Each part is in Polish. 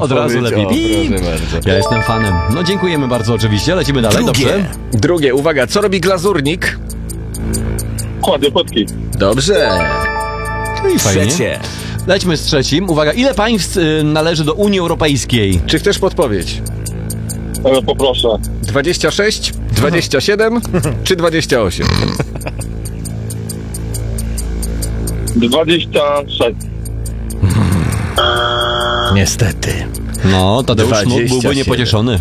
Od razu lepiej. Proszę bardzo. Ja jestem fanem. No dziękujemy bardzo oczywiście. Lecimy dalej, dobrze? Drugie, uwaga, co robi glazurnik? Kładzie płytki. Dobrze. No i fajnie. Trzecie. Lećmy z trzecim. Uwaga, ile państw należy do Unii Europejskiej? Czy chcesz podpowiedź? Poproszę. 26, 27 czy 28? 26. Niestety. No, Tadeusz byłby 27. niepocieszony.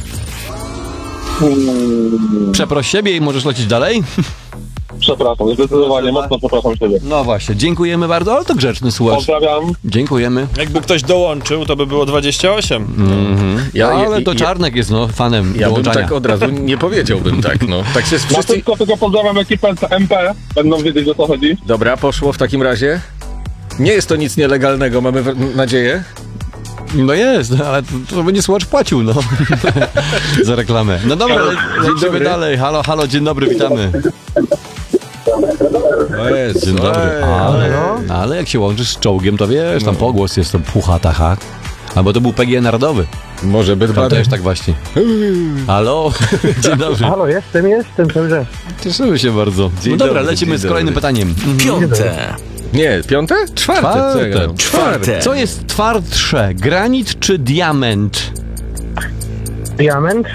Przeproś siebie i możesz lecieć dalej? Przepraszam, zdecydowanie mocno przepraszam siebie. No właśnie, dziękujemy bardzo, ale to grzeczny słuchacz. Pozdrawiam. Dziękujemy. Jakby ktoś dołączył, to by było 28. Ale to Czarnek jest fanem Ja bym dołączania. tak od razu nie powiedziałbym tak, no. Tak się Na wszyscy... tylko pozdrawiam ekipę MP. Będą wiedzieć, o co chodzi. Dobra, poszło w takim razie. Nie jest to nic nielegalnego, mamy nadzieję. No jest, ale to będzie słuchacz płacił, no. Za reklamę. No dobra, lecimy dobry. dalej. Halo, halo, dzień dobry, witamy. O Jezu, Dzień dobry. Ale jak się łączysz z czołgiem, to wiesz, tam pogłos jest to puchatacha. Albo to był PG Narodowy. Może być Tam też tak właśnie. Halo, dzień dobry. Halo, jestem, dobrze. Cieszymy się bardzo. No dobra, dobry, lecimy dzień z kolejnym dobry. pytaniem. Piąte. Nie, piąte? Czwarte. Co ja gadam? Czwarte. Co jest twardsze, granit czy diament? Diament?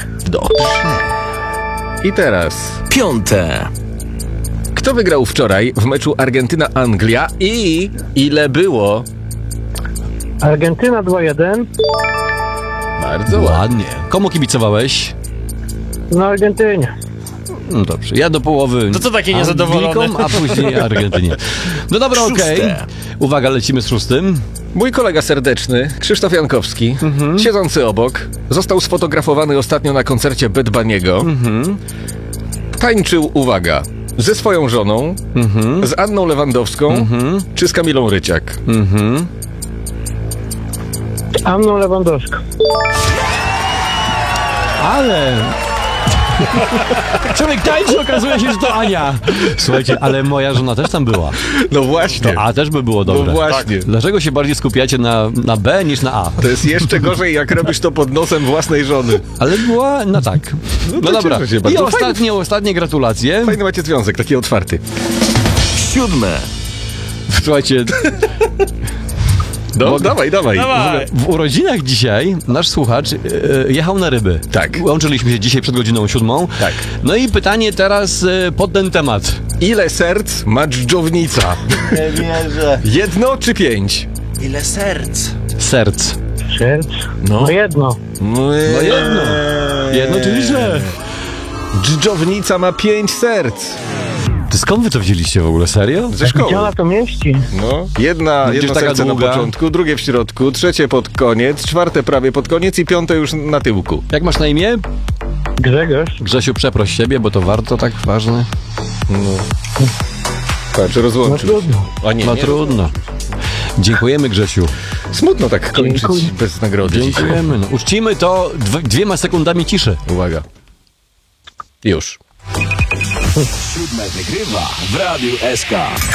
I teraz. Piąte. Kto wygrał wczoraj w meczu Argentyna-Anglia i ile było? Argentyna 2-1. Bardzo ładnie. Ładnie. Komu kibicowałeś? No Argentynie. No dobrze, ja do połowy. To co taki niezadowolony? Anglikom, a później Argentynie. No dobra, okej. Szóste. Uwaga, lecimy z szóstym. Mój kolega serdeczny, Krzysztof Jankowski, siedzący obok, został sfotografowany ostatnio na koncercie Bad Bunny'ego. Tańczył, uwaga, ze swoją żoną, z Anną Lewandowską czy z Kamilą Ryciak. Anną Lewandowską. Ale... Człowiek tańczy, okazuje się, że to Ania. Słuchajcie, ale moja żona też tam była. No właśnie. To A też by było dobre. No właśnie. Dlaczego się bardziej skupiacie na B niż na A? To jest jeszcze gorzej, jak robisz to pod nosem własnej żony. Ale była, no tak. No to dobra. cieszę się I bardzo. ostatnie gratulacje. Fajny macie związek, taki otwarty. Siódme. Słuchajcie, No, dawaj. w urodzinach dzisiaj nasz słuchacz jechał na ryby. Tak. Łączyliśmy się dzisiaj przed godziną 7. Tak. No i pytanie teraz pod ten temat. Ile serc ma dżdżownica? Nie wierzę. 1 czy 5? Ile serc? Serc. Serc? No jedno. No jedno. Jedno czyli źle. Dżdżownica ma 5 serc. To skąd wy to wzięliście w ogóle? Serio? Ze szkoły. Gdzie ona to mieści? No. Jedno gdzieś taka serce długa. na początku, drugie w środku, trzecie pod koniec, czwarte prawie pod koniec i piąte już na tyłku. Jak masz na imię? Grzegorz? Grzesiu, przeproś siebie, bo to warto tak ważne. Patrz, No rozłączył. trudno. A nie, No nie. trudno. Dziękujemy, Grzesiu. Smutno tak kończyć Dziękuję. bez nagrody dzisiaj. Dziękujemy. No, uczcimy to 2 sekundami ciszy. Uwaga. Już. Siódme wygrywa w Radiu SK.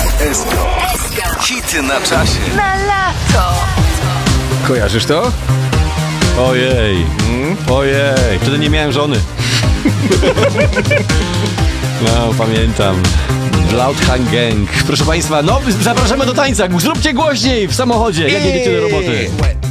Hity na czasie. Na lato. Kojarzysz to? Ojej. Ojej. Wtedy nie miałem żony. No, pamiętam. Bloodhound Gang. Proszę Państwa, no zapraszamy do tańca. Zróbcie głośniej w samochodzie, jak jedziecie do roboty.